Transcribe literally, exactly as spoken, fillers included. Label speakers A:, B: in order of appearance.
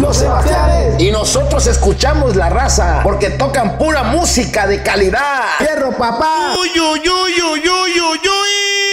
A: Los Sebastianes. Y nosotros escuchamos La Raza, porque tocan pura música de calidad. ¡Fierro, papá!
B: ¡Uy, uy, uy, uy, uy, uy!